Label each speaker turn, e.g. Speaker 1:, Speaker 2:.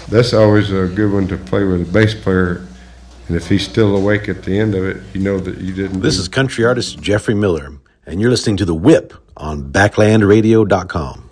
Speaker 1: That's always a good one to play with a bass player. And if he's still awake at the end of it, you know that you didn't.
Speaker 2: This is country artist Jeffrey Miller, and you're listening to The Whip on BacklandRadio.com.